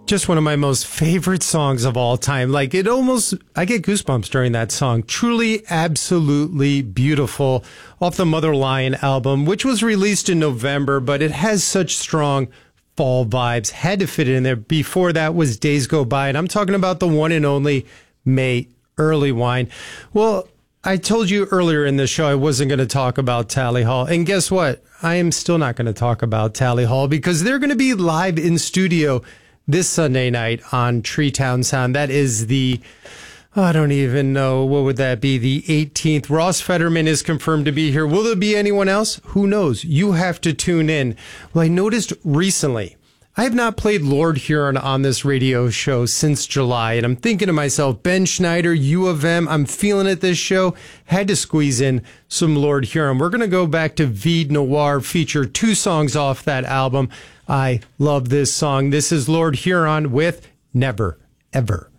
Just one of my most favorite songs of all time. Like I get goosebumps during that song. Truly, absolutely beautiful. Off the Mother Lion album, which was released in November, but it has such strong fall vibes. Had to fit it in there. Before that was Days Go By, and I'm talking about the one and only May Earlywine. Well, I told you earlier in the show I wasn't going to talk about Tally Hall. And guess what? I am still not going to talk about Tally Hall because they're going to be live in studio this Sunday night on Treetown Sound. That is I don't even know, what would that be, the 18th. Ross Fetterman is confirmed to be here. Will there be anyone else? Who knows? You have to tune in. Well, I noticed recently, I have not played Lord Huron on this radio show since July, and I'm thinking to myself, Ben Schneider, U of M, I'm feeling it this show. Had to squeeze in some Lord Huron. We're going to go back to Vide Noir, feature 2 songs off that album. I love this song. This is Lord Huron with Never, Ever.